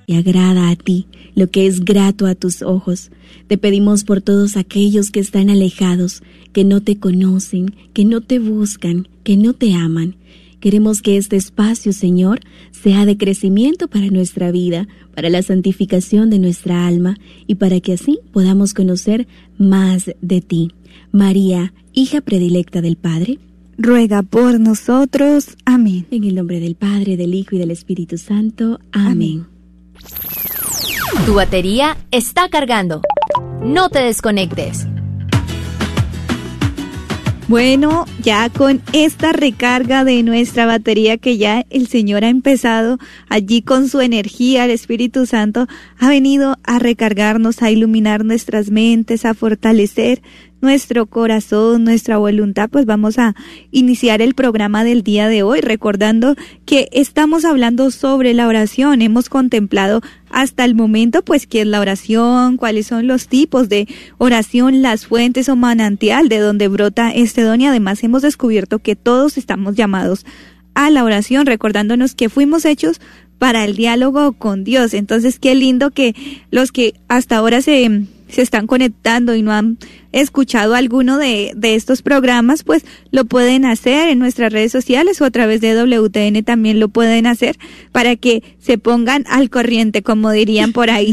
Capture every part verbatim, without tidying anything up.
y agrada a ti, lo que es grato a tus ojos. Te pedimos por todos aquellos que están alejados, que no te conocen, que no te buscan, que no te aman. Queremos que este espacio, Señor, sea de crecimiento para nuestra vida, para la santificación de nuestra alma y para que así podamos conocer más de ti. María, hija predilecta del Padre, ruega por nosotros. Amén. En el nombre del Padre, del Hijo y del Espíritu Santo. Amén. Amén. Tu batería está cargando. No te desconectes. Bueno, ya con esta recarga de nuestra batería que ya el Señor ha empezado allí con su energía, el Espíritu Santo ha venido a recargarnos, a iluminar nuestras mentes, a fortalecer nuestro corazón, nuestra voluntad, pues vamos a iniciar el programa del día de hoy recordando que estamos hablando sobre la oración. Hemos contemplado hasta el momento pues qué es la oración, cuáles son los tipos de oración, las fuentes o manantial de donde brota este don, y además hemos descubierto que todos estamos llamados a la oración, recordándonos que fuimos hechos para el diálogo con Dios. Entonces qué lindo que los que hasta ahora se se están conectando y no han escuchado alguno de, de estos programas, pues lo pueden hacer en nuestras redes sociales o a través de W T N también lo pueden hacer para que se pongan al corriente, como dirían por ahí.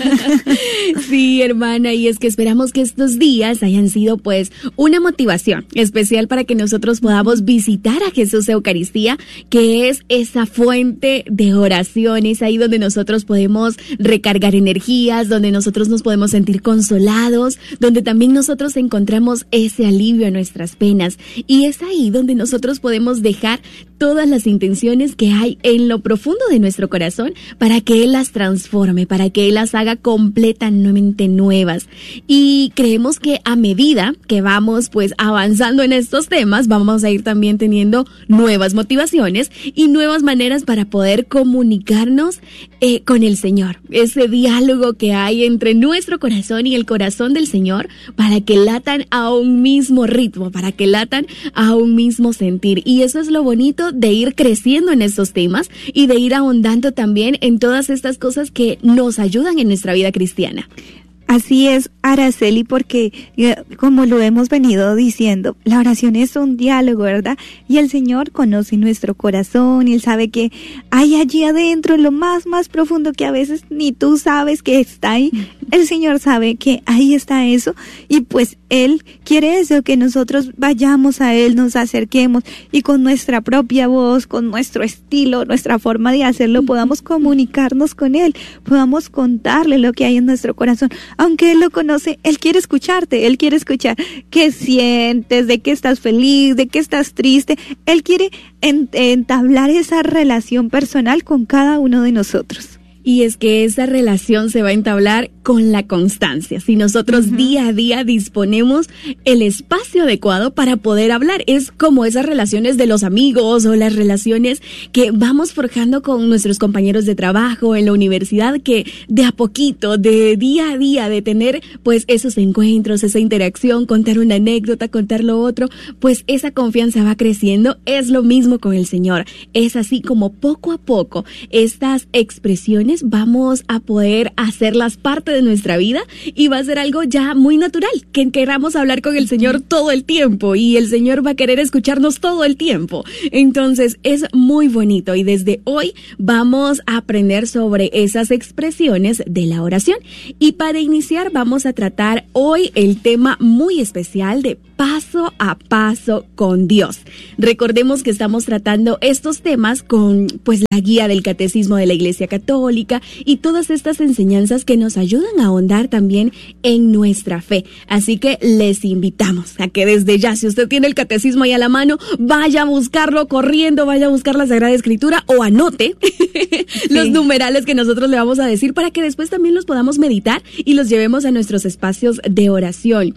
Sí, hermana, y es que esperamos que estos días hayan sido pues una motivación especial para que nosotros podamos visitar a Jesús Eucaristía, que es esa fuente de oraciones, ahí donde nosotros podemos recargar energías, donde nosotros nos podemos sentir consolados, donde también nosotros encontramos ese alivio a nuestras penas, y es ahí donde nosotros podemos dejar todas las intenciones que hay en lo profundo de nuestro corazón para que Él las transforme, para que Él las haga completamente nuevas. Y creemos que a medida que vamos pues avanzando en estos temas, vamos a ir también teniendo nuevas motivaciones y nuevas maneras para poder comunicarnos eh, con el Señor, ese diálogo que hay entre nuestro corazón y el corazón del Señor, para que latan a un mismo ritmo, para que latan a un mismo sentir. Y eso es lo bonito de ir creciendo en estos temas y de ir ahondando también en todas estas cosas que nos ayudan en nuestra vida cristiana. Así es, Araceli, porque como lo hemos venido diciendo, la oración es un diálogo, ¿verdad? Y el Señor conoce nuestro corazón y Él sabe que hay allí adentro, en lo más, más profundo, que a veces ni tú sabes que está ahí. El Señor sabe que ahí está eso, y pues Él quiere eso, que nosotros vayamos a Él, nos acerquemos y con nuestra propia voz, con nuestro estilo, nuestra forma de hacerlo, podamos comunicarnos con Él, podamos contarle lo que hay en nuestro corazón. Aunque Él lo conoce, Él quiere escucharte, Él quiere escuchar qué sientes, de qué estás feliz, de qué estás triste. Él quiere entablar esa relación personal con cada uno de nosotros. Y es que esa relación se va a entablar con la constancia. Si nosotros uh-huh. día a día disponemos el espacio adecuado para poder hablar, es como esas relaciones de los amigos o las relaciones que vamos forjando con nuestros compañeros de trabajo en la universidad, que de a poquito, de día a día, de tener pues esos encuentros, esa interacción, contar una anécdota, contar lo otro, pues esa confianza va creciendo. Es lo mismo con el Señor. Es así como poco a poco estas expresiones vamos a poder hacerlas parte de nuestra vida, y va a ser algo ya muy natural, que queramos hablar con el Señor todo el tiempo, y el Señor va a querer escucharnos todo el tiempo. Entonces es muy bonito, y desde hoy vamos a aprender sobre esas expresiones de la oración. Y para iniciar vamos a tratar hoy el tema muy especial de paso a paso con Dios. Recordemos que estamos tratando estos temas con pues la guía del Catecismo de la Iglesia Católica y todas estas enseñanzas que nos ayudan a ahondar también en nuestra fe. Así que les invitamos a que desde ya, si usted tiene el Catecismo ahí a la mano, vaya a buscarlo corriendo, vaya a buscar la Sagrada Escritura o anote sí. los numerales que nosotros le vamos a decir, para que después también los podamos meditar y los llevemos a nuestros espacios de oración.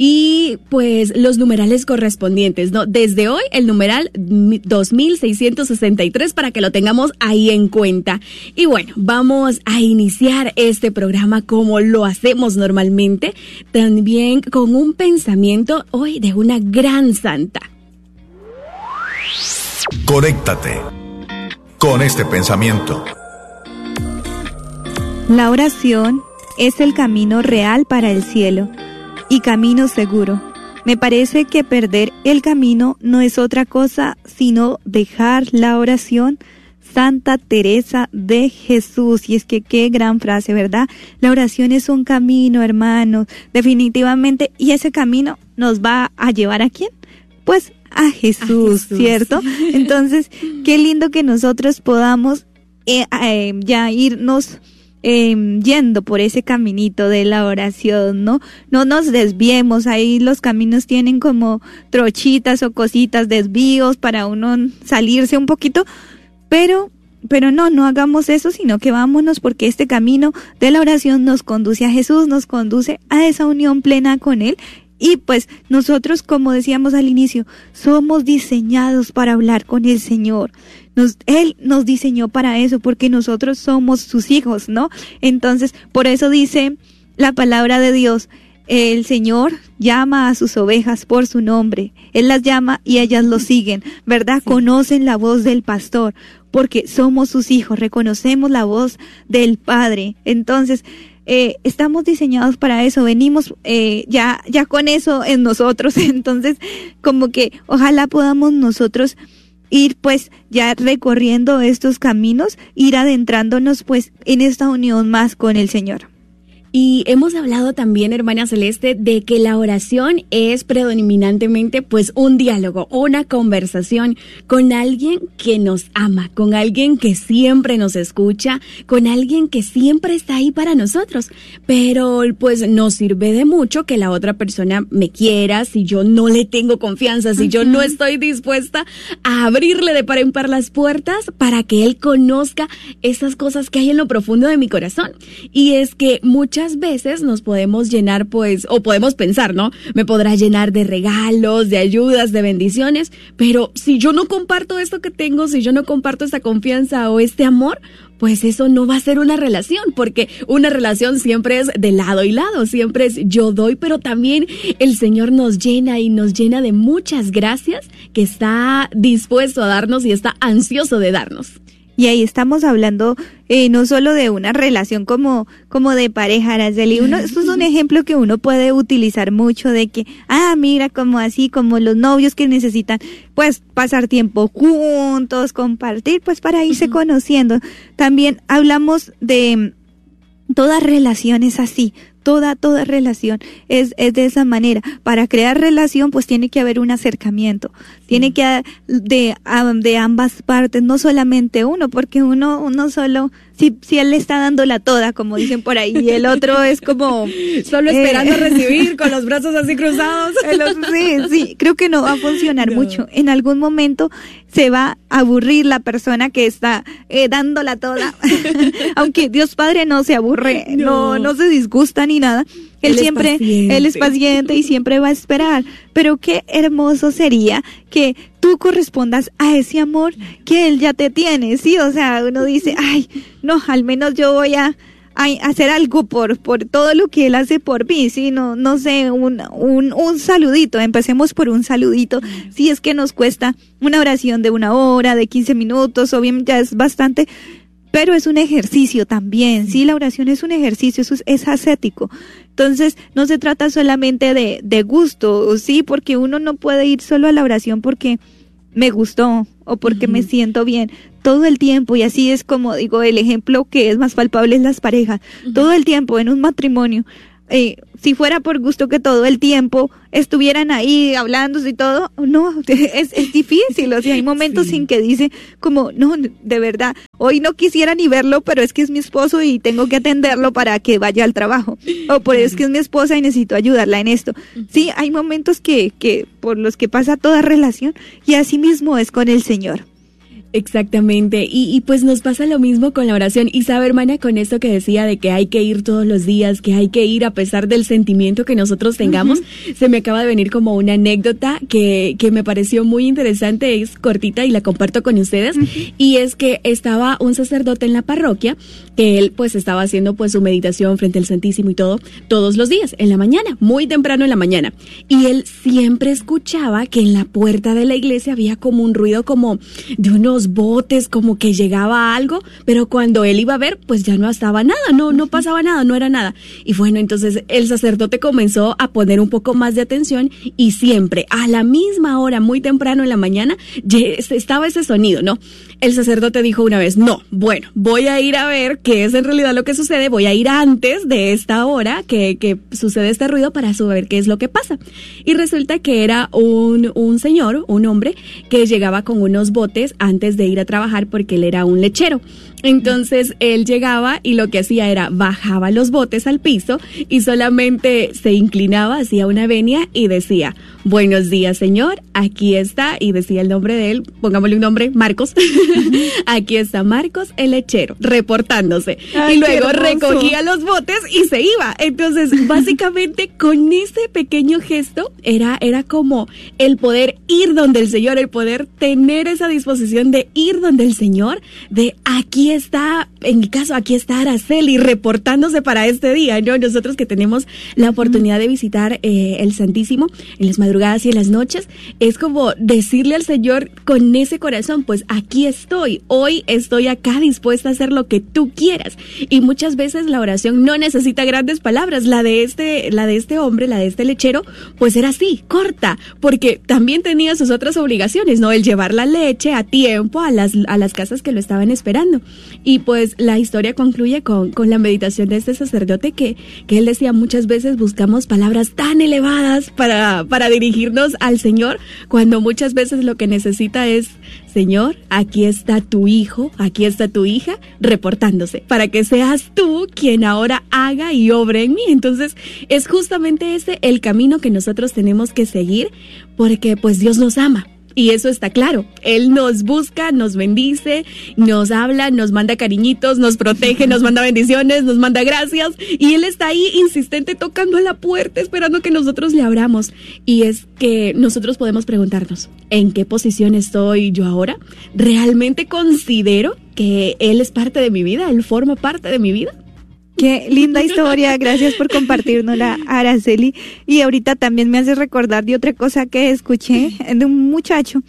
Y pues los numerales correspondientes, ¿no? Desde hoy el numeral dos mil seiscientos sesenta y tres, para que lo tengamos ahí en cuenta. Y bueno, vamos a iniciar este programa como lo hacemos normalmente, también con un pensamiento hoy de una gran santa. Conéctate con este pensamiento. La oración es el camino real para el cielo y camino seguro. Me parece que perder el camino no es otra cosa sino dejar la oración. Santa Teresa de Jesús. Y es que qué gran frase, ¿verdad? La oración es un camino, hermanos, definitivamente. Y ese camino nos va a llevar ¿a quién? Pues a Jesús, a Jesús. ¿Cierto? Entonces, qué lindo que nosotros podamos eh, eh, ya irnos Eh, yendo por ese caminito de la oración, ¿no? No nos desviemos, ahí los caminos tienen como trochitas o cositas, desvíos para uno salirse un poquito, pero, pero no, no hagamos eso, sino que vámonos porque este camino de la oración nos conduce a Jesús, nos conduce a esa unión plena con Él. Y pues nosotros, como decíamos al inicio, somos diseñados para hablar con el Señor. Nos, Él nos diseñó para eso, porque nosotros somos sus hijos, ¿no? Entonces, por eso dice la palabra de Dios, el Señor llama a sus ovejas por su nombre. Él las llama y ellas lo siguen, ¿verdad? Sí. Conocen la voz del pastor, porque somos sus hijos, reconocemos la voz del Padre. Entonces, Eh, estamos diseñados para eso, venimos eh, ya, ya con eso en nosotros, entonces como que ojalá podamos nosotros ir pues ya recorriendo estos caminos, ir adentrándonos pues en esta unión más con el Señor. Y hemos hablado también, hermana Celeste, de que la oración es predominantemente pues un diálogo, una conversación con alguien que nos ama, con alguien que siempre nos escucha, con alguien que siempre está ahí para nosotros. Pero pues nos sirve de mucho que la otra persona me quiera si yo no le tengo confianza, si uh-huh. yo no estoy dispuesta a abrirle de par en par las puertas para que él conozca esas cosas que hay en lo profundo de mi corazón. Y es que muchas Muchas veces nos podemos llenar, pues, o podemos pensar, ¿no? Me podrá llenar de regalos, de ayudas, de bendiciones, pero si yo no comparto esto que tengo, si yo no comparto esta confianza o este amor, pues eso no va a ser una relación, porque una relación siempre es de lado y lado, siempre es yo doy, pero también el Señor nos llena y nos llena de muchas gracias que está dispuesto a darnos y está ansioso de darnos. Y ahí estamos hablando eh, no solo de una relación como, como de pareja, Araceli. Uno, esto es un ejemplo que uno puede utilizar mucho de que, ah, mira, como así, como los novios que necesitan, pues, pasar tiempo juntos, compartir, pues, para irse uh-huh. conociendo. También hablamos de todas relaciones así. Toda, toda relación es, es de esa manera. Para crear relación, pues tiene que haber un acercamiento. Sí. Tiene que haber de, de ambas partes, no solamente uno, porque uno, uno solo, si, si él le está dando la toda, como dicen por ahí, y el otro es como... Solo esperando eh, recibir, con los brazos así cruzados. El otro, sí, sí, creo que no va a funcionar no. mucho. En algún momento se va a aburrir la persona que está eh, dándola toda. Aunque Dios Padre no se aburre, no, no, no se disgusta ni nada. Él, él siempre, él es paciente y siempre va a esperar. Pero qué hermoso sería que tú correspondas a ese amor que él ya te tiene, ¿sí? O sea, uno dice, ay, no, al menos yo voy a, a hacer algo por, por todo lo que él hace por mí, ¿sí? No, no sé, un, un, un saludito, empecemos por un saludito. Si es que nos cuesta una oración de una hora, de quince minutos, obviamente ya es bastante, pero es un ejercicio también, ¿sí? La oración es un ejercicio, es, es ascético. Entonces, no se trata solamente de, de gusto, ¿sí? Porque uno no puede ir solo a la oración porque me gustó o porque uh-huh. me siento bien. Todo el tiempo, y así es como digo, el ejemplo que es más palpable es las parejas. Uh-huh. Todo el tiempo en un matrimonio, eh, si fuera por gusto que todo el tiempo estuvieran ahí hablándose y todo, no, es, es difícil, o sea, hay momentos sí. en que dice como, no, de verdad, hoy no quisiera ni verlo, pero es que es mi esposo y tengo que atenderlo para que vaya al trabajo, o por eso es que es mi esposa y necesito ayudarla en esto. Sí, hay momentos que, que por los que pasa toda relación, y así mismo es con el Señor. Exactamente, y, y pues nos pasa lo mismo con la oración. Y sabe, hermana, con esto que decía de que hay que ir todos los días, que hay que ir a pesar del sentimiento que nosotros tengamos, uh-huh. se me acaba de venir como una anécdota que, que me pareció muy interesante, es cortita y la comparto con ustedes, uh-huh. y es que estaba un sacerdote en la parroquia, que él pues estaba haciendo pues su meditación frente al Santísimo y todo, todos los días, en la mañana, muy temprano en la mañana, y él siempre escuchaba que en la puerta de la iglesia había como un ruido como de unos unos botes, como que llegaba algo, pero cuando él iba a ver, pues ya no estaba nada, no, no pasaba nada, no era nada. Y bueno, entonces el sacerdote comenzó a poner un poco más de atención y siempre, a la misma hora, muy temprano en la mañana, estaba ese sonido, ¿no? El sacerdote dijo una vez, no, bueno, voy a ir a ver qué es en realidad lo que sucede, voy a ir antes de esta hora que, que sucede este ruido para saber qué es lo que pasa. Y resulta que era un, un señor, un hombre, que llegaba con unos botes antes de ir a trabajar porque él era un lechero. Entonces él llegaba y lo que hacía era bajaba los botes al piso y solamente se inclinaba, hacía una venia y decía, buenos días señor, aquí está, y decía el nombre de él, pongámosle un nombre, Marcos, aquí está Marcos el lechero, reportándose. Ay, y luego recogía los botes y se iba. Entonces básicamente con ese pequeño gesto era, era como el poder ir donde el Señor, el poder tener esa disposición de ir donde el Señor, de aquí está, en mi caso, aquí está Araceli reportándose para este día, ¿no? Nosotros que tenemos la oportunidad de visitar eh, el Santísimo en las madrugadas y en las noches, es como decirle al Señor con ese corazón, pues aquí estoy, hoy estoy acá dispuesta a hacer lo que tú quieras. Y muchas veces la oración no necesita grandes palabras, la de este, la de este hombre, la de este lechero, pues era así, corta, porque también tenía sus otras obligaciones, ¿no? El llevar la leche a tiempo a las, a las casas que lo estaban esperando. Y pues la historia concluye con, con la meditación de este sacerdote que, que él decía muchas veces buscamos palabras tan elevadas para, para dirigirnos al Señor, cuando muchas veces lo que necesita es, Señor, aquí está tu hijo, aquí está tu hija, reportándose, para que seas tú quien ahora haga y obre en mí. Entonces es justamente ese el camino que nosotros tenemos que seguir, porque pues Dios nos ama. Y eso está claro, Él nos busca, nos bendice, nos habla, nos manda cariñitos, nos protege, nos manda bendiciones, nos manda gracias, y Él está ahí insistente tocando a la puerta, esperando que nosotros le abramos. Y es que nosotros podemos preguntarnos, ¿en qué posición estoy yo ahora? ¿Realmente considero que Él es parte de mi vida? ¿Él forma parte de mi vida? Qué linda historia, gracias por compartirnosla, Araceli. Y ahorita también me hace recordar de otra cosa que escuché de un muchacho,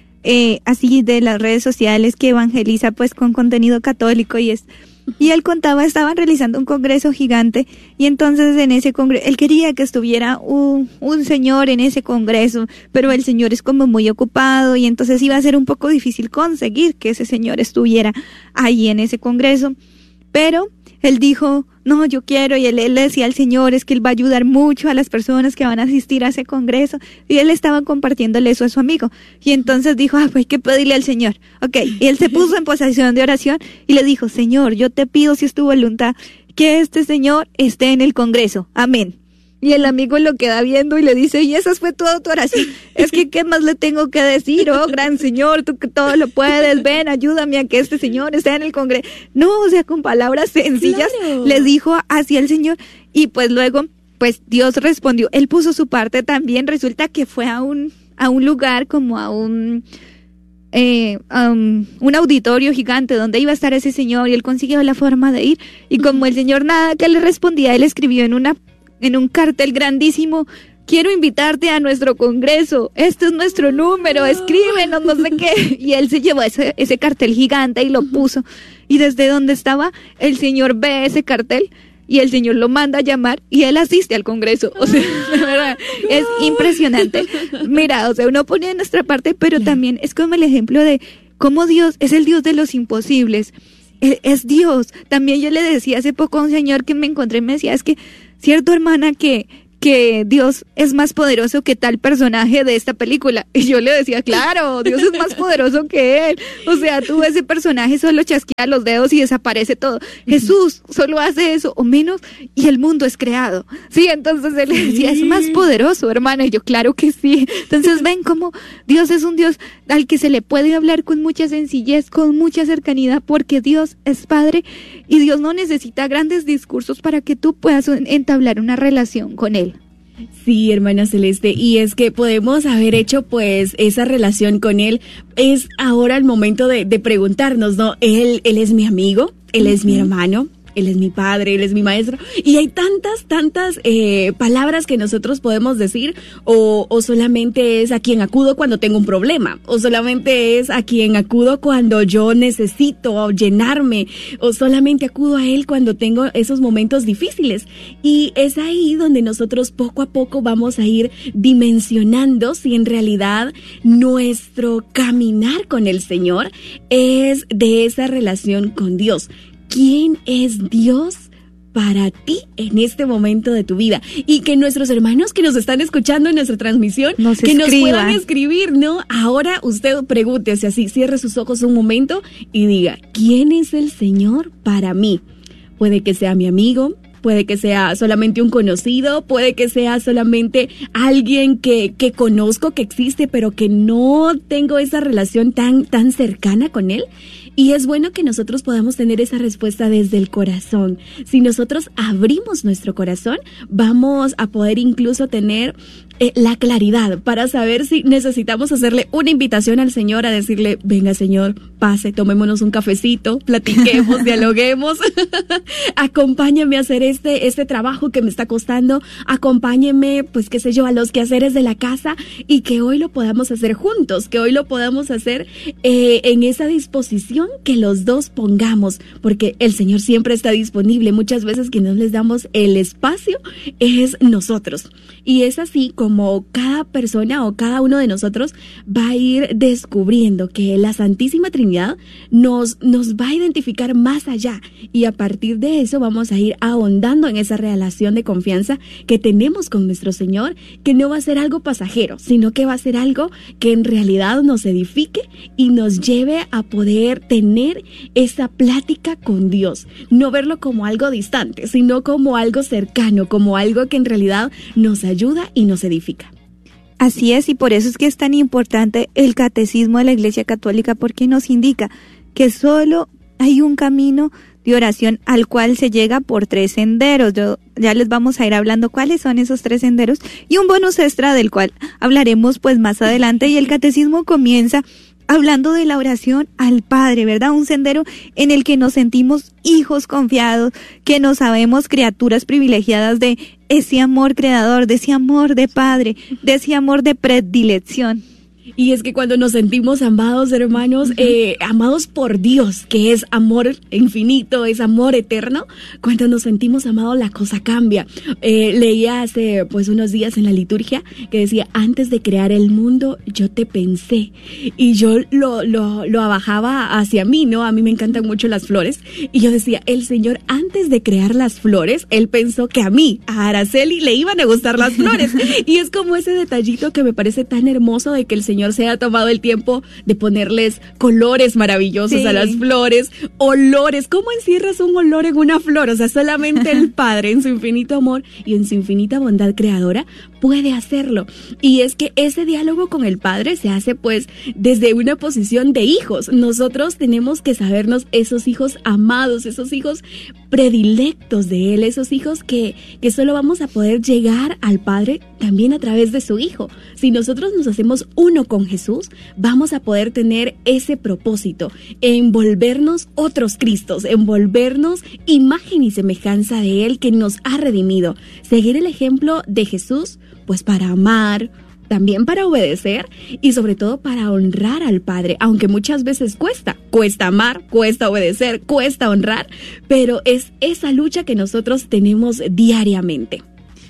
eh, así de las redes sociales, que evangeliza pues con contenido católico, y es y él contaba, estaban realizando un congreso gigante, y entonces en ese congreso, él quería que estuviera un, un señor en ese congreso, pero el señor es como muy ocupado, y entonces iba a ser un poco difícil conseguir que ese señor estuviera ahí en ese congreso, pero él dijo, no, yo quiero, y él, él le decía al Señor, es que Él va a ayudar mucho a las personas que van a asistir a ese congreso, y él estaba compartiéndole eso a su amigo, y entonces dijo, ah, pues hay que pedirle al Señor, ok, y él se puso en posición de oración, y le dijo, Señor, yo te pido, si es tu voluntad, que este Señor esté en el congreso, amén. Y el amigo lo queda viendo y le dice, y esa fue toda tu oración, es que ¿qué más le tengo que decir? Oh, gran Señor, tú que todo lo puedes, ven, ayúdame a que este Señor esté en el congreso. No, o sea, con palabras sencillas, claro, le dijo hacia el Señor, y pues luego, pues Dios respondió, él puso su parte también. Resulta que fue a un, a un lugar como a un... Eh, um, un auditorio gigante donde iba a estar ese señor, y él consiguió la forma de ir, y como el señor nada que le respondía, él escribió en una en un cartel grandísimo, quiero invitarte a nuestro congreso, este es nuestro número, escríbenos, no sé qué, y él se llevó ese, ese cartel gigante y lo puso, y desde donde estaba, el señor ve ese cartel, y el Señor lo manda a llamar, y él asiste al congreso. O sea, de verdad, es impresionante. Mira, o sea, uno pone de nuestra parte, pero también es como el ejemplo de cómo Dios es el Dios de los imposibles. Es Dios. También yo le decía hace poco a un señor que me encontré, me decía, es que, cierto, hermana, que que Dios es más poderoso que tal personaje de esta película. Y yo le decía, claro, Dios es más poderoso que él. O sea, tú, ese personaje solo chasquea los dedos y desaparece todo. Jesús solo hace eso o menos y el mundo es creado. Sí, entonces él le decía, es más poderoso, hermana. Y yo, claro que sí. Entonces ven cómo Dios es un Dios al que se le puede hablar con mucha sencillez, con mucha cercanía, porque Dios es Padre y Dios no necesita grandes discursos para que tú puedas entablar una relación con Él. Sí, hermana Celeste, y es que podemos haber hecho pues esa relación con Él. Es ahora el momento de, de preguntarnos, ¿no? Él, él es mi amigo, Él uh-huh. es mi hermano, Él es mi padre, Él es mi maestro. Y hay tantas, tantas eh, palabras que nosotros podemos decir, o, o solamente es a quien acudo cuando tengo un problema, o solamente es a quien acudo cuando yo necesito llenarme, o solamente acudo a Él cuando tengo esos momentos difíciles. Y es ahí donde nosotros poco a poco vamos a ir dimensionando si en realidad nuestro caminar con el Señor es de esa relación con Dios. ¿Quién es Dios para ti en este momento de tu vida? Y que nuestros hermanos que nos están escuchando en nuestra transmisión, nos que escriba. Nos puedan escribir, ¿no? Ahora usted pregúntese así, cierre sus ojos un momento y diga, ¿quién es el Señor para mí? Puede que sea mi amigo, puede que sea solamente un conocido, puede que sea solamente alguien que, que conozco, que existe, pero que no tengo esa relación tan, tan cercana con él. Y es bueno que nosotros podamos tener esa respuesta desde el corazón. Si nosotros abrimos nuestro corazón, vamos a poder incluso tener eh, la claridad para saber si necesitamos hacerle una invitación al Señor a decirle, venga Señor, pase, tomémonos un cafecito, platiquemos, dialoguemos, acompáñame a hacer este, este trabajo que me está costando, acompáñeme, pues qué sé yo, a los quehaceres de la casa y que hoy lo podamos hacer juntos, que hoy lo podamos hacer eh, en esa disposición que los dos pongamos, porque el Señor siempre está disponible. Muchas veces que no les damos el espacio es nosotros. Y es así como cada persona o cada uno de nosotros va a ir descubriendo que la Santísima Trinidad nos, nos va a identificar más allá. Y a partir de eso vamos a ir ahondando en esa relación de confianza que tenemos con nuestro Señor, que no va a ser algo pasajero, sino que va a ser algo que en realidad nos edifique y nos lleve a poder tener esa plática con Dios, no verlo como algo distante, sino como algo cercano, como algo que en realidad nos ayuda y nos edifica. Así es, y por eso es que es tan importante el catecismo de la Iglesia Católica, porque nos indica que solo hay un camino de oración al cual se llega por tres senderos. Yo, ya les vamos a ir hablando cuáles son esos tres senderos y un bonus extra del cual hablaremos pues más adelante. Y el catecismo comienza hablando de la oración al Padre, ¿verdad? Un sendero en el que nos sentimos hijos confiados, que nos sabemos criaturas privilegiadas de ese amor creador, de ese amor de Padre, de ese amor de predilección. Y es que cuando nos sentimos amados, hermanos, uh-huh. eh, amados por Dios, que es amor infinito, es amor eterno, cuando nos sentimos amados la cosa cambia. Eh, leía hace pues unos días en la liturgia que decía, antes de crear el mundo yo te pensé, y yo lo, lo, lo bajaba hacia mí, ¿no? A mí me encantan mucho las flores, y yo decía, el Señor antes de crear las flores, Él pensó que a mí, a Araceli, le iban a gustar las flores. Y es como ese detallito que me parece tan hermoso de que el Señor se ha tomado el tiempo de ponerles colores maravillosos sí. a las flores, olores. ¿Cómo encierras un olor en una flor? O sea, solamente el Padre en su infinito amor y en su infinita bondad creadora puede hacerlo. Y es que ese diálogo con el Padre se hace pues desde una posición de hijos. Nosotros tenemos que sabernos esos hijos amados, esos hijos predilectos de Él, esos hijos que, que solo vamos a poder llegar al Padre también a través de su Hijo. Si nosotros nos hacemos uno con Jesús, vamos a poder tener ese propósito, envolvernos otros Cristos, envolvernos imagen y semejanza de Él que nos ha redimido. Seguir el ejemplo de Jesús, pues para amar, también para obedecer y sobre todo para honrar al Padre, aunque muchas veces cuesta, cuesta amar, cuesta obedecer, cuesta honrar, pero es esa lucha que nosotros tenemos diariamente.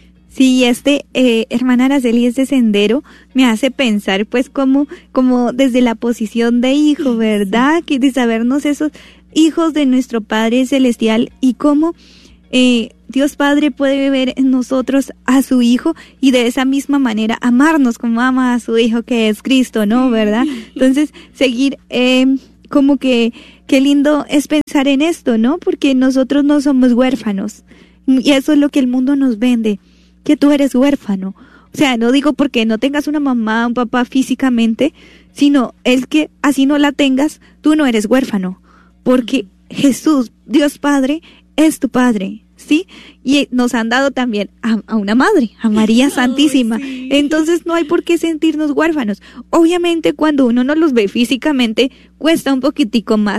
Sí, este, eh, hermana Araceli, este sendero me hace pensar pues como, como desde la posición de hijo, ¿verdad? Que de sabernos esos hijos de nuestro Padre Celestial y cómo eh, Dios Padre puede ver en nosotros a su Hijo y de esa misma manera amarnos como ama a su Hijo que es Cristo, ¿no? ¿Verdad? Entonces, seguir, eh, como que, qué lindo es pensar en esto, ¿no? Porque nosotros no somos huérfanos y eso es lo que el mundo nos vende, que tú eres huérfano. O sea, no digo porque no tengas una mamá, un papá físicamente, sino el que así no la tengas, tú no eres huérfano, porque Jesús, Dios Padre, es tu Padre, ¿sí? Y nos han dado también a, a una madre, a María Santísima. Oh, sí. Entonces no hay por qué sentirnos huérfanos. Obviamente cuando uno no los ve físicamente, cuesta un poquitico más.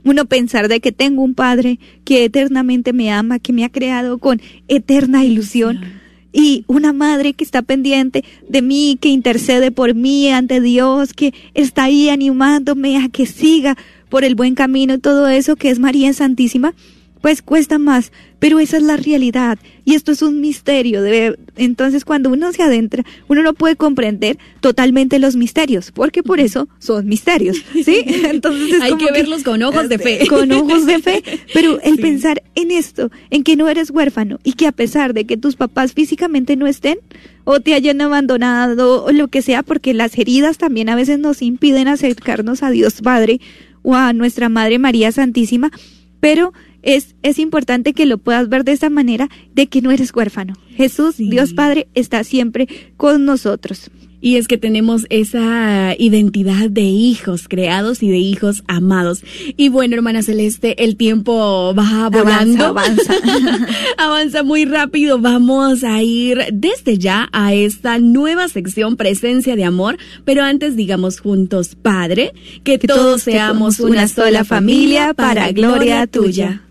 uno pensar de que tengo un Padre que eternamente me ama, que me ha creado con eterna ilusión. Y una madre que está pendiente de mí, que intercede por mí ante Dios, que está ahí animándome a que siga por el buen camino y todo eso, que es María Santísima, pues cuesta más, pero esa es la realidad y esto es un misterio. De, entonces cuando uno se adentra, uno no puede comprender totalmente los misterios, porque por eso son misterios, ¿sí? Entonces es hay como que verlos con ojos de fe. Con ojos de fe, pero el sí. pensar en esto, en que no eres huérfano y que a pesar de que tus papás físicamente no estén o te hayan abandonado o lo que sea, porque las heridas también a veces nos impiden acercarnos a Dios Padre o a nuestra Madre María Santísima, pero es, es importante que lo puedas ver de esta manera, de que no eres huérfano. Jesús, sí. Dios Padre, está siempre con nosotros. Y es que tenemos esa identidad de hijos creados y de hijos amados. Y bueno, hermana Celeste, el tiempo va volando. Avanza, avanza. Avanza muy rápido. Vamos a ir desde ya a esta nueva sección Presencia de Amor. Pero antes digamos juntos, Padre, que, que todos, todos seamos una sola familia para gloria tuya.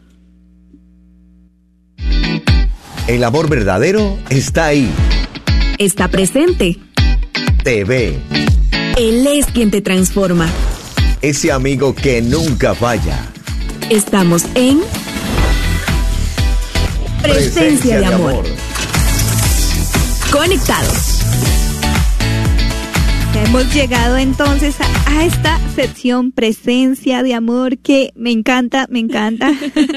El amor verdadero está ahí. Está presente. Te ve. Él es quien te transforma. Ese amigo que nunca falla. Estamos en Presencia, Presencia de, de amor. amor. Conectados. Hemos llegado entonces a, a esta sección Presencia de Amor que me encanta, me encanta.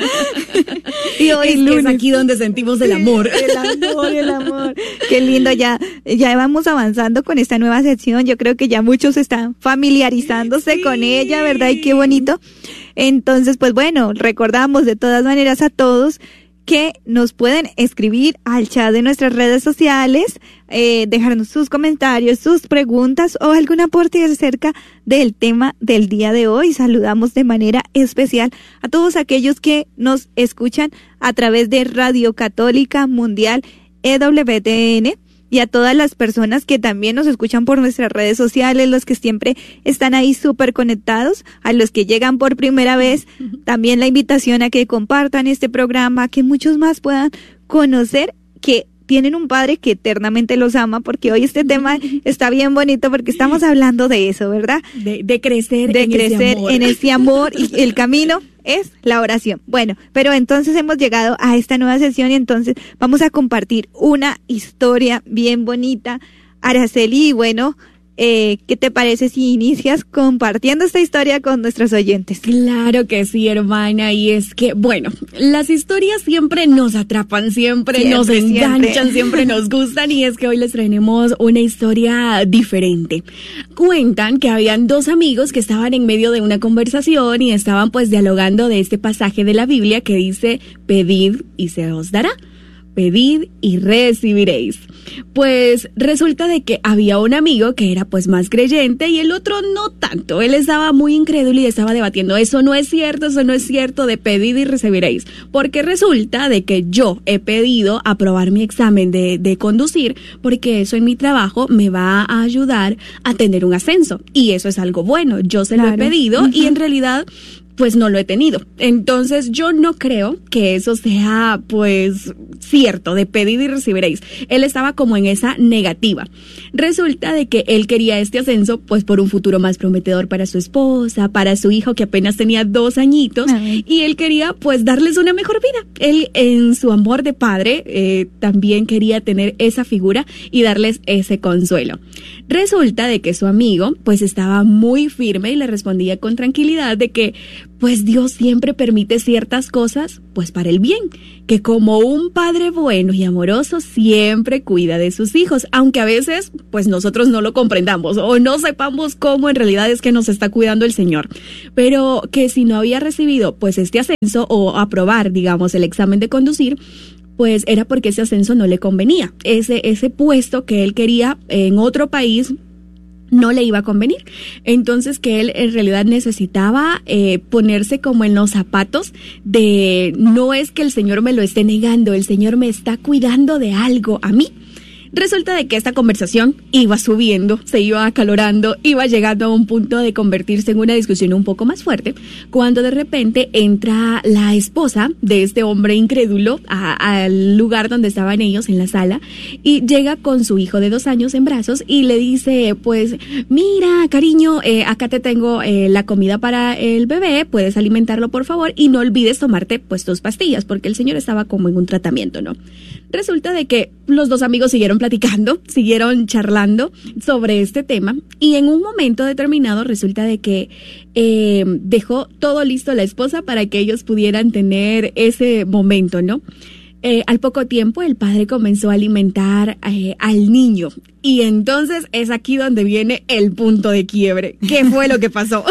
Y hoy es, lunes. Es aquí donde sentimos el amor. Sí, el amor, el amor. Qué lindo, ya, ya vamos avanzando con esta nueva sección. Yo creo que ya muchos están familiarizándose sí. con ella, ¿verdad? Y qué bonito. Entonces, pues bueno, recordamos de todas maneras a todos que nos pueden escribir al chat de nuestras redes sociales, eh, dejarnos sus comentarios, sus preguntas o algún aporte acerca del tema del día de hoy. Saludamos de manera especial a todos aquellos que nos escuchan a través de Radio Católica Mundial E W T N y a todas las personas que también nos escuchan por nuestras redes sociales, los que siempre están ahí súper conectados, a los que llegan por primera vez, también la invitación a que compartan este programa, que muchos más puedan conocer que tienen un Padre que eternamente los ama, porque hoy este tema está bien bonito porque estamos hablando de eso, ¿verdad? De, de crecer, de en, crecer ese amor. en ese amor y el camino es la oración. Bueno, pero entonces hemos llegado a esta nueva sesión y entonces vamos a compartir una historia bien bonita. Araceli, y bueno, eh, ¿qué te parece si inicias compartiendo esta historia con nuestros oyentes? Claro que sí, hermana, y es que, bueno, las historias siempre nos atrapan, siempre, siempre nos enganchan, siempre. siempre nos gustan, y es que hoy les traemos una historia diferente. Cuentan que habían dos amigos que estaban en medio de una conversación y estaban pues dialogando de este pasaje de la Biblia que dice, pedid y se os dará. Pedid y recibiréis. Pues resulta de que había un amigo que era pues más creyente y el otro no tanto. Él estaba muy incrédulo y estaba debatiendo, eso no es cierto, eso no es cierto de pedid y recibiréis. Porque resulta de que yo he pedido aprobar mi examen de, de conducir porque eso en mi trabajo me va a ayudar a tener un ascenso. Y eso es algo bueno, yo se claro. lo he pedido uh-huh. y en realidad pues no lo he tenido. Entonces yo no creo que eso sea pues cierto, de pedir y recibiréis. Él estaba como en esa negativa. Resulta de que él quería este ascenso pues por un futuro más prometedor para su esposa, para su hijo que apenas tenía dos añitos Ay. y él quería pues darles una mejor vida. Él en su amor de padre eh, también quería tener esa figura y darles ese consuelo. Resulta de que su amigo pues estaba muy firme y le respondía con tranquilidad de que pues Dios siempre permite ciertas cosas, pues para el bien, que como un padre bueno y amoroso siempre cuida de sus hijos, aunque a veces pues nosotros no lo comprendamos o no sepamos cómo en realidad es que nos está cuidando el Señor, pero que si no había recibido pues este ascenso o aprobar, digamos, el examen de conducir, pues era porque ese ascenso no le convenía, ese, ese puesto que él quería en otro país no le iba a convenir. Entonces que él en realidad necesitaba eh, ponerse como en los zapatos de no es que el Señor me lo esté negando, el Señor me está cuidando de algo a mí. Resulta de que esta conversación iba subiendo, se iba acalorando, iba llegando a un punto de convertirse en una discusión un poco más fuerte, cuando de repente entra la esposa de este hombre incrédulo a, al lugar donde estaban ellos, en la sala, y llega con su hijo de dos años en brazos y le dice, pues, mira, cariño, eh, acá te tengo eh, la comida para el bebé, puedes alimentarlo por favor y no olvides tomarte pues tus pastillas, porque el señor estaba como en un tratamiento, ¿no? Resulta de que los dos amigos siguieron platicando, siguieron charlando sobre este tema y en un momento determinado resulta de que eh, dejó todo listo la esposa para que ellos pudieran tener ese momento, ¿no? Eh, al poco tiempo el padre comenzó a alimentar eh, al niño y entonces es aquí donde viene el punto de quiebre. ¿Qué fue lo que pasó?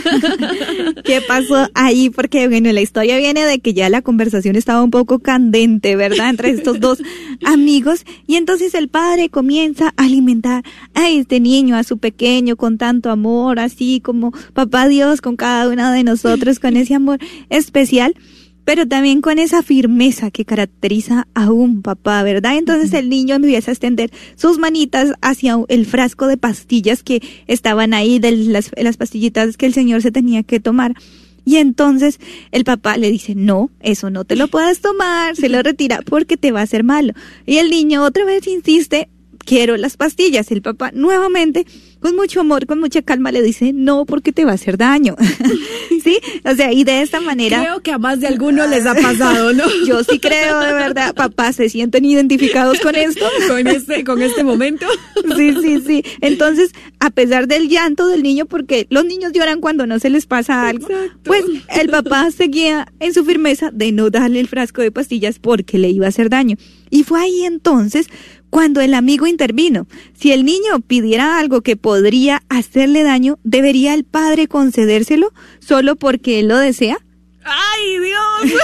¿Qué pasó ahí? Porque bueno, la historia viene de que ya la conversación estaba un poco candente, ¿verdad? Entre estos dos amigos y entonces el padre comienza a alimentar a este niño, a su pequeño, con tanto amor, así como Papá Dios con cada uno de nosotros, con ese amor especial, pero también con esa firmeza que caracteriza a un papá, ¿verdad? Entonces el niño empieza a extender sus manitas hacia el frasco de pastillas que estaban ahí, de las, las pastillitas que el señor se tenía que tomar. Y entonces el papá le dice, no, eso no te lo puedes tomar, se lo retira porque te va a hacer malo. Y el niño otra vez insiste, quiero las pastillas. El papá nuevamente, con mucho amor, con mucha calma, le dice, no, porque te va a hacer daño. ¿Sí? O sea, y de esta manera... Creo que a más de alguno les ha pasado, ¿no? Yo sí creo, de verdad. Papás, ¿se sienten identificados con esto? Con este, con este momento. Sí, sí, sí. Entonces, a pesar del llanto del niño, porque los niños lloran cuando no se les pasa algo, exacto, pues el papá seguía en su firmeza de no darle el frasco de pastillas porque le iba a hacer daño. Y fue ahí entonces cuando el amigo intervino. Si el niño pidiera algo que podría hacerle daño, ¿debería el padre concedérselo solo porque él lo desea? ¡Ay, Dios!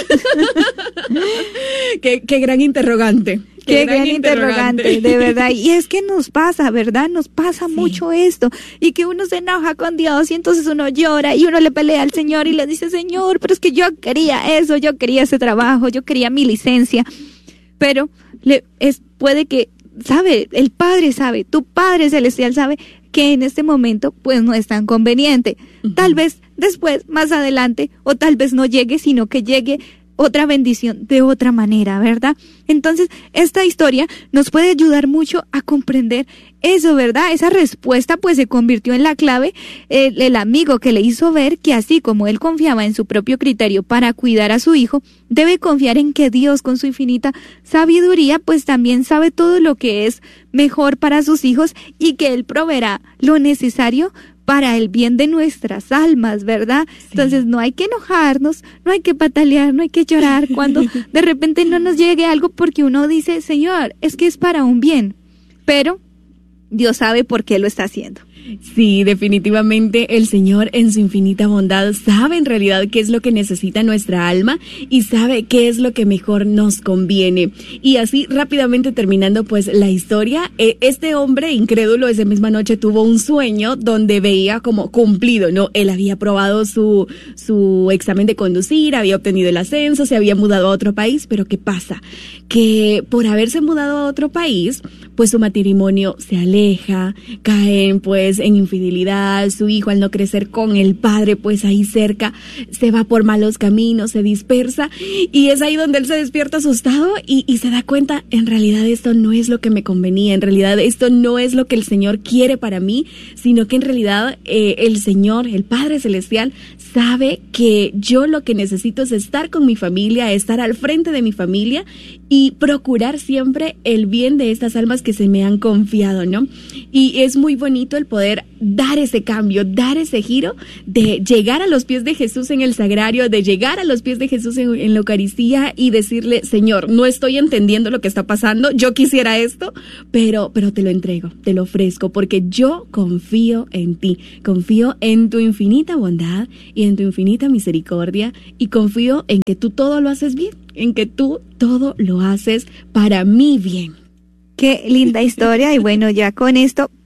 qué, qué gran interrogante. Qué, qué gran, gran interrogante, interrogante, de verdad. Y es que nos pasa, ¿verdad? Nos pasa sí. mucho esto. Y que uno se enoja con Dios y entonces uno llora y uno le pelea al Señor y le dice, Señor, pero es que yo quería eso, yo quería ese trabajo, yo quería mi licencia. Pero le, es, puede que, sabe, el Padre sabe, tu Padre Celestial sabe que en este momento pues no es tan conveniente. Uh-huh. Tal vez después, más adelante, o tal vez no llegue, sino que llegue otra bendición de otra manera, ¿verdad? Entonces, esta historia nos puede ayudar mucho a comprender eso, ¿verdad? Esa respuesta pues se convirtió en la clave, eh, el amigo que le hizo ver que así como él confiaba en su propio criterio para cuidar a su hijo, debe confiar en que Dios con su infinita sabiduría pues también sabe todo lo que es mejor para sus hijos y que él proveerá lo necesario para el bien de nuestras almas, ¿verdad? Sí. Entonces no hay que enojarnos, no hay que patalear, no hay que llorar cuando de repente no nos llegue algo porque uno dice, Señor, es que es para un bien, pero Dios sabe por qué lo está haciendo. Sí, definitivamente el Señor en su infinita bondad sabe en realidad qué es lo que necesita nuestra alma y sabe qué es lo que mejor nos conviene. Y así rápidamente terminando pues la historia, eh, este hombre incrédulo esa misma noche tuvo un sueño donde veía como cumplido, ¿no? Él había aprobado su, su examen de conducir, había obtenido el ascenso, se había mudado a otro país, pero ¿qué pasa? Que por haberse mudado a otro país, pues su matrimonio se aleja, caen pues en infidelidad, su hijo al no crecer con el padre pues ahí cerca se va por malos caminos, se dispersa y es ahí donde él se despierta asustado y, y se da cuenta, en realidad esto no es lo que me convenía, en realidad esto no es lo que el Señor quiere para mí, sino que en realidad eh, el Señor, el Padre Celestial sabe que yo lo que necesito es estar con mi familia, estar al frente de mi familia y procurar siempre el bien de estas almas que se me han confiado, ¿no? Y es muy bonito el poder dar ese cambio, dar ese giro de llegar a los pies de Jesús en el sagrario, de llegar a los pies de Jesús en, en la Eucaristía y decirle, Señor, no estoy entendiendo lo que está pasando, yo quisiera esto, pero, pero te lo entrego, te lo ofrezco, porque yo confío en ti, confío en tu infinita bondad y en tu infinita misericordia y confío en que tú todo lo haces bien, en que tú todo lo haces para mi bien. Qué linda historia y bueno, ya con esto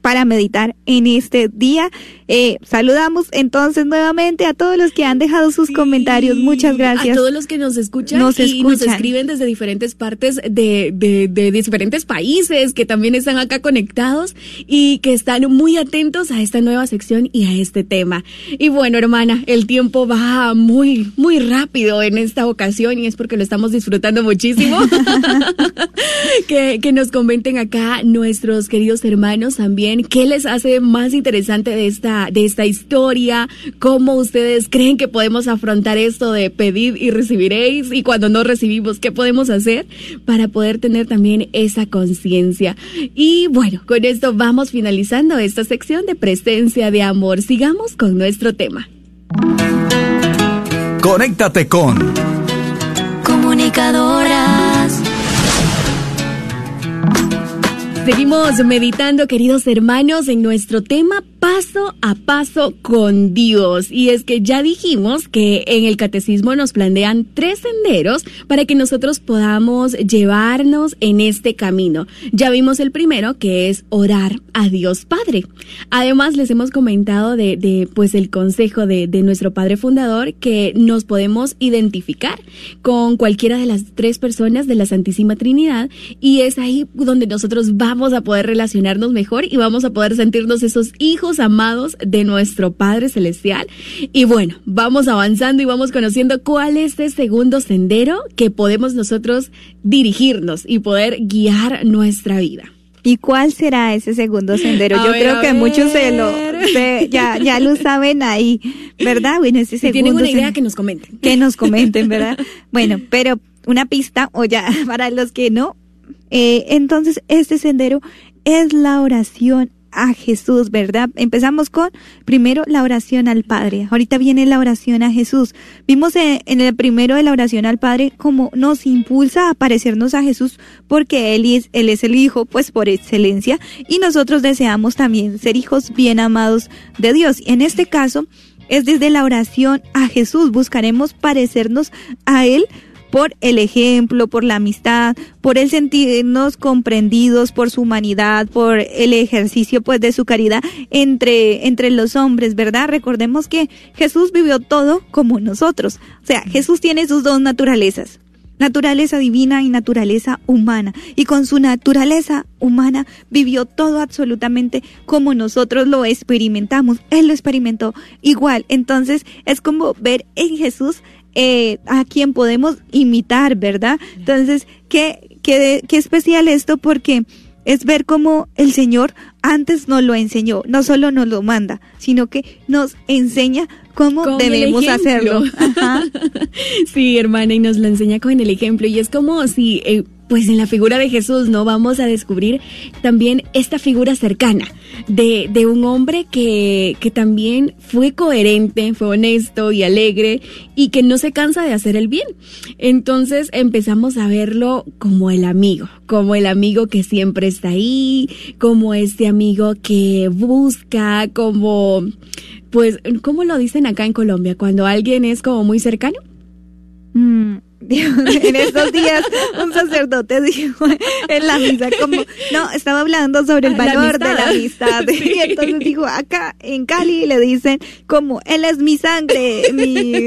para meditar en este día. Eh, saludamos entonces nuevamente a todos los que han dejado sus sí, comentarios. Muchas gracias. A todos los que nos escuchan nos y escuchan. nos escriben desde diferentes partes de, de, de diferentes países, que también están acá conectados y que están muy atentos a esta nueva sección y a este tema. Y bueno, hermana, el tiempo va muy, muy rápido en esta ocasión y es porque lo estamos disfrutando muchísimo. que, que nos comenten acá nuestros queridos hermanos también qué les hace más interesante de esta, de esta historia, cómo ustedes creen que podemos afrontar esto de pedid y recibiréis, y cuando no recibimos, qué podemos hacer para poder tener también esa conciencia. Y bueno, con esto vamos finalizando esta sección de Presencia de Amor. Sigamos con nuestro tema. Conéctate con Comunicadoras. Seguimos meditando, queridos hermanos, en nuestro tema paso a paso con Dios. Y es que ya dijimos que en el catecismo nos plantean tres senderos para que nosotros podamos llevarnos en este camino. Ya vimos el primero, que es orar a Dios Padre. Además, les hemos comentado de, de pues el consejo de, de nuestro Padre Fundador, que nos podemos identificar con cualquiera de las tres personas de la Santísima Trinidad, y es ahí donde nosotros vamos Vamos a poder relacionarnos mejor y vamos a poder sentirnos esos hijos amados de nuestro Padre Celestial. Y bueno, vamos avanzando y vamos conociendo cuál es el segundo sendero que podemos nosotros dirigirnos y poder guiar nuestra vida. ¿Y cuál será ese segundo sendero? A Yo ver, creo que ver. muchos se lo, se, ya, ya lo saben ahí, ¿verdad? Bueno, ese Si segundo tienen una idea, sendero, que nos comenten. que nos comenten, ¿verdad? Bueno, pero una pista, o ya, para los que no, eh, entonces este sendero es la oración a Jesús, ¿verdad? Empezamos con, primero, la oración al Padre. Ahorita viene la oración a Jesús. Vimos en, en el primero de la oración al Padre cómo nos impulsa a parecernos a Jesús, porque Él es, Él es el Hijo, pues por excelencia, y nosotros deseamos también ser hijos bien amados de Dios. Y en este caso, es desde la oración a Jesús. Buscaremos parecernos a Él por el ejemplo, por la amistad, por el sentirnos comprendidos, por su humanidad, por el ejercicio pues de su caridad entre, entre los hombres, ¿verdad? Recordemos que Jesús vivió todo como nosotros. O sea, Jesús tiene sus dos naturalezas, naturaleza divina y naturaleza humana. Y con su naturaleza humana vivió todo absolutamente como nosotros lo experimentamos. Él lo experimentó igual. Entonces es como ver en Jesús Eh, a quien podemos imitar, ¿verdad? Entonces, qué, qué, qué especial esto, porque es ver cómo el Señor antes nos lo enseñó, no solo nos lo manda, sino que nos enseña cómo con debemos hacerlo. Ajá. Sí, hermana, y nos lo enseña con el ejemplo, y es como si eh, pues en la figura de Jesús, ¿no? Vamos a descubrir también esta figura cercana de, de un hombre que, que también fue coherente, fue honesto y alegre, y que no se cansa de hacer el bien. Entonces empezamos a verlo como el amigo, como el amigo que siempre está ahí, como este amigo que busca, como, pues, ¿cómo lo dicen acá en Colombia? Cuando alguien es como muy cercano. Mm. En estos días un sacerdote dijo en la misa como, no, estaba hablando sobre el valor de la amistad, sí. Y entonces dijo, acá en Cali le dicen como, él es mi sangre, mi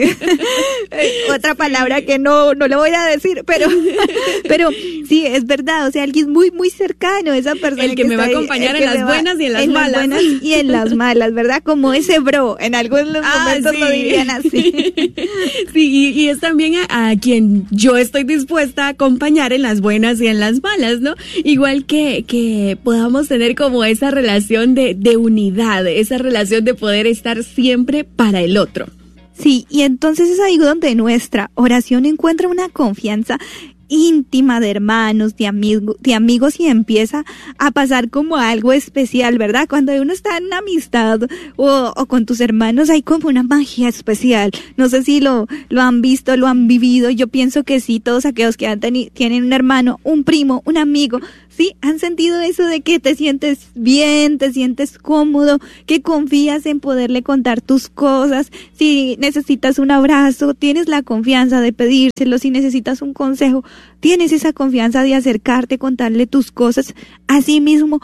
otra palabra que no, no le voy a decir, pero pero sí, es verdad, o sea, alguien muy, muy cercano, esa persona el que, que me va a acompañar en las buenas y en las en malas. En las buenas y en las malas, ¿verdad? Como ese bro, en algunos ah, momentos sí. Lo dirían así. Sí, y, y es también a, a quien yo estoy dispuesta a acompañar en las buenas y en las malas, ¿no? Igual que, que podamos tener como esa relación de, de unidad, esa relación de poder estar siempre para el otro. Sí, y entonces es ahí donde nuestra oración encuentra una confianza íntima de hermanos, de amigos, de amigos y empieza a pasar como algo especial, ¿verdad? Cuando uno está en una amistad o, o con tus hermanos hay como una magia especial. No sé si lo, lo han visto, lo han vivido. Yo pienso que sí, todos aquellos que han teni- tienen un hermano, un primo, un amigo, sí, han sentido eso de que te sientes bien, te sientes cómodo, que confías en poderle contar tus cosas. Si necesitas un abrazo, tienes la confianza de pedírselo. Si necesitas un consejo, tienes esa confianza de acercarte, contarle tus cosas. Asimismo,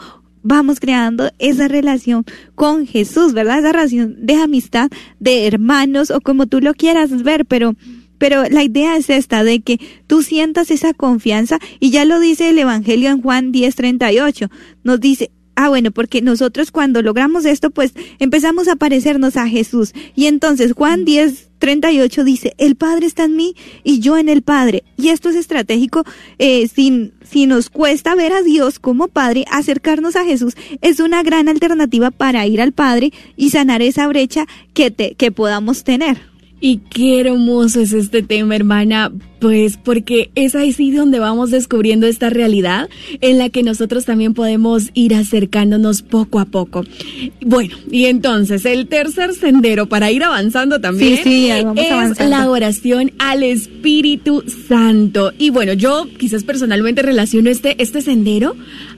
vamos creando esa relación con Jesús, ¿verdad? Esa relación de amistad, de hermanos o como tú lo quieras ver, pero... Pero la idea es esta, de que tú sientas esa confianza, y ya lo dice el Evangelio en Juan diez treinta y ocho, nos dice, ah bueno, porque nosotros cuando logramos esto, pues empezamos a parecernos a Jesús, y entonces Juan diez treinta y ocho dice, el Padre está en mí y yo en el Padre, y esto es estratégico, eh, si, si nos cuesta ver a Dios como Padre, acercarnos a Jesús es una gran alternativa para ir al Padre y sanar esa brecha que, te, que podamos tener. Y qué hermoso es este tema, hermana, pues porque es ahí donde vamos descubriendo esta realidad en la que nosotros también podemos ir acercándonos poco a poco. Bueno, y entonces el tercer sendero para ir avanzando también sí, sí, vamos es avanzando. La oración al Espíritu Santo. Y bueno, yo quizás personalmente relaciono este, este sendero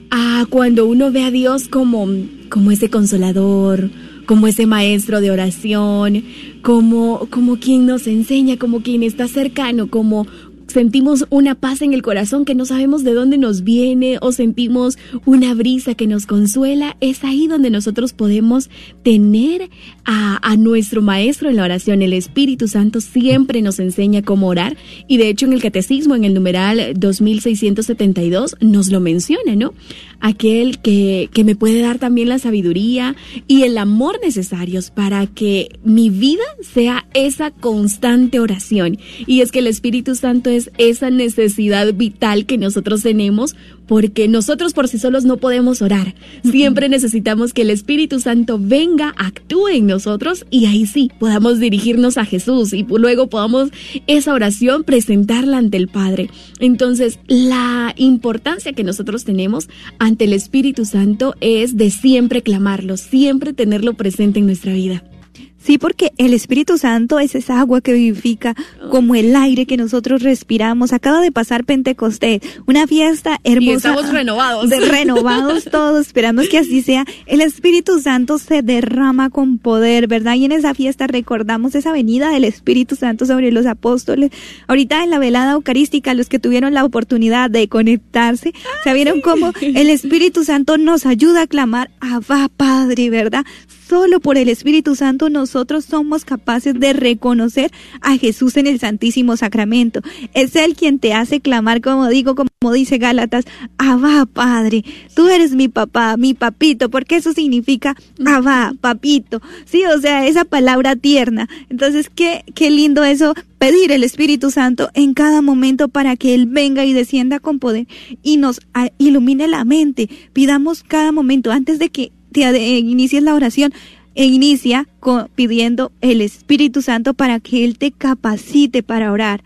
a cuando uno ve a Dios como, como ese consolador, como ese maestro de oración, como, como quien nos enseña, como quien está cercano, como sentimos una paz en el corazón que no sabemos de dónde nos viene, o sentimos una brisa que nos consuela. Es ahí donde nosotros podemos tener a, a nuestro maestro en la oración. El Espíritu Santo siempre nos enseña cómo orar, y de hecho en el Catecismo, en el numeral dos mil seiscientos setenta y dos, nos lo menciona, ¿no? Aquel que, que me puede dar también la sabiduría y el amor necesarios para que mi vida sea esa constante oración. Y es que el Espíritu Santo es esa necesidad vital que nosotros tenemos, porque nosotros por sí solos no podemos orar. Siempre necesitamos que el Espíritu Santo venga, actúe en nosotros, y ahí sí podamos dirigirnos a Jesús y luego podamos esa oración presentarla ante el Padre. Entonces, la importancia que nosotros tenemos ante el Espíritu Santo es de siempre clamarlo, siempre tenerlo presente en nuestra vida. Sí, porque el Espíritu Santo es esa agua que vivifica, como el aire que nosotros respiramos. Acaba de pasar Pentecostés, una fiesta hermosa. Y estamos renovados. De renovados todos, esperamos que así sea. El Espíritu Santo se derrama con poder, ¿verdad? Y en esa fiesta recordamos esa venida del Espíritu Santo sobre los apóstoles. Ahorita en la velada eucarística, los que tuvieron la oportunidad de conectarse, ah, se vieron sí. Cómo el Espíritu Santo nos ayuda a clamar, Abba Padre, ¿verdad? Solo por el Espíritu Santo nosotros somos capaces de reconocer a Jesús en el Santísimo Sacramento. Es Él quien te hace clamar, como digo, como dice Gálatas, Abba, Padre, tú eres mi papá, mi papito, porque eso significa Abba, papito. Sí, o sea, esa palabra tierna. Entonces, qué, qué lindo eso, pedir el Espíritu Santo en cada momento para que Él venga y descienda con poder y nos ilumine la mente. Pidamos cada momento, antes de que te inicies la oración, e inicia con, pidiendo el Espíritu Santo para que Él te capacite para orar.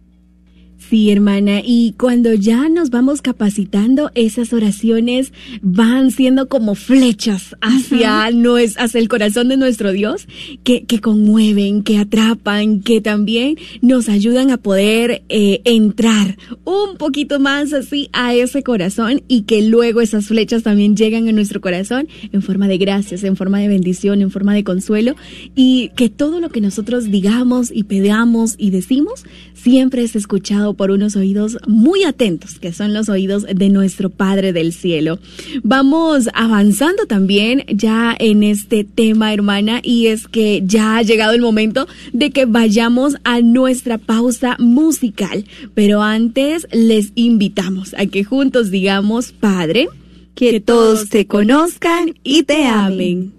Sí, hermana, y cuando ya nos vamos capacitando, esas oraciones van siendo como flechas hacia, uh-huh. nues, hacia el corazón de nuestro Dios, que, que conmueven, que atrapan, que también nos ayudan a poder eh, entrar un poquito más así a ese corazón, y que luego esas flechas también llegan a nuestro corazón en forma de gracias, en forma de bendición, en forma de consuelo, y que todo lo que nosotros digamos y pedamos y decimos siempre es escuchado por unos oídos muy atentos, que son los oídos de nuestro Padre del Cielo. Vamos avanzando también ya en este tema, hermana, y es que ya ha llegado el momento de que vayamos a nuestra pausa musical. Pero antes les invitamos a que juntos digamos, Padre, que, que todos te conozcan y te amen.